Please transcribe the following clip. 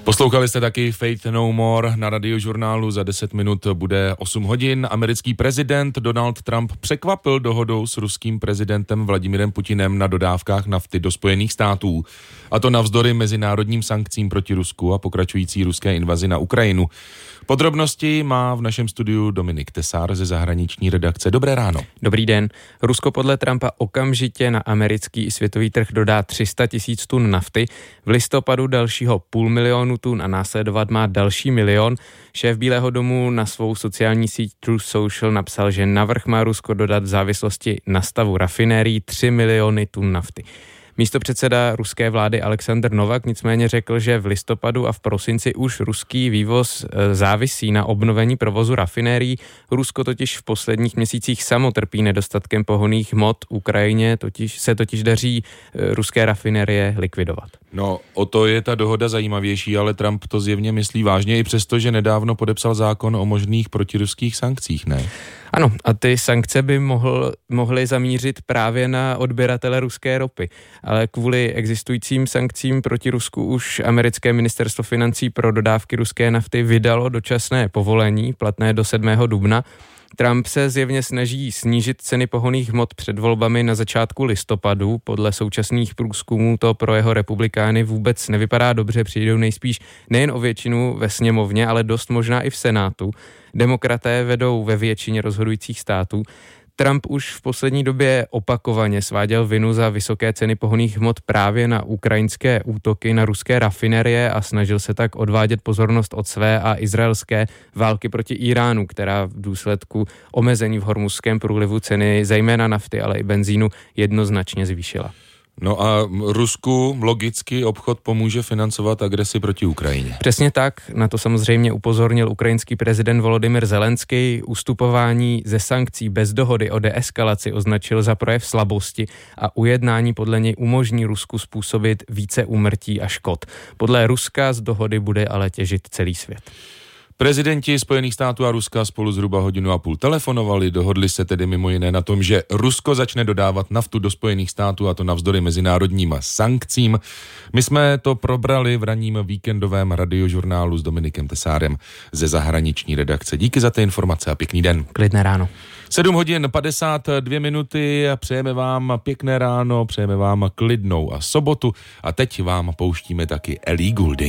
Poslouchali jste taky Faith No More na Radiožurnálu. Za 10 minut bude 8 hodin. Americký prezident Donald Trump překvapil dohodou s ruským prezidentem Vladimirem Putinem na dodávkách nafty do Spojených států. A to navzdory mezinárodním sankcím proti Rusku a pokračující ruské invazi na Ukrajinu. Podrobnosti má v našem studiu Dominik Tesár ze zahraniční redakce. Dobré ráno. Dobrý den. Rusko podle Trumpa okamžitě na americký i světový trh dodá 300 000 tun nafty, v listopadu dalšího 500 000 tun a následovat má další 1 000 000. Šéf Bílého domu na svou sociální síť Truth Social napsal, že navrch má Rusko dodat v závislosti na stavu rafinérií 3 miliony tun nafty. Místopředseda ruské vlády Alexander Novak nicméně řekl, že v listopadu a v prosinci už ruský vývoz závisí na obnovení provozu rafinérií. Rusko totiž v posledních měsících samo trpí nedostatkem pohonných hmot. Ukrajině se totiž daří ruské rafinérie likvidovat. No, o to je ta dohoda zajímavější, ale Trump to zjevně myslí vážně i přesto, že nedávno podepsal zákon o možných protiruských sankcích, ne? Ano, a ty sankce by mohly zamířit právě na odběratele ruské ropy. Ale kvůli existujícím sankcím proti Rusku už americké ministerstvo financí pro dodávky ruské nafty vydalo dočasné povolení, platné do 7. dubna. Trump se zjevně snaží snížit ceny pohonných hmot před volbami na začátku listopadu. Podle současných průzkumů to pro jeho republikány vůbec nevypadá dobře, přijdou nejspíš nejen o většinu ve sněmovně, ale dost možná i v Senátu. Demokraté vedou ve většině rozhodujících států. Trump už v poslední době opakovaně sváděl vinu za vysoké ceny pohonných hmot právě na ukrajinské útoky na ruské rafinerie a snažil se tak odvádět pozornost od své a izraelské války proti Iránu, která v důsledku omezení v Hormuzském průlivu ceny zejména nafty, ale i benzínu jednoznačně zvýšila. No a Rusku logicky obchod pomůže financovat agresi proti Ukrajině. Přesně tak, na to samozřejmě upozornil ukrajinský prezident Volodymyr Zelenský. Ustupování ze sankcí bez dohody o deeskalaci označil za projev slabosti a ujednání podle něj umožní Rusku způsobit více úmrtí a škod. Podle Ruska z dohody bude ale těžit celý svět. Prezidenti Spojených států a Ruska spolu zhruba 1,5 hodiny telefonovali, dohodli se tedy mimo jiné na tom, že Rusko začne dodávat naftu do Spojených států a to navzdory mezinárodním sankcím. My jsme to probrali v ranním víkendovém radiožurnálu s Dominikem Tesárem ze zahraniční redakce. Díky za ty informace a pěkný den. Klidné ráno. 7 hodin 52 minuty a přejeme vám pěkné ráno, přejeme vám klidnou a sobotu a teď vám pouštíme taky Ellie Goulding.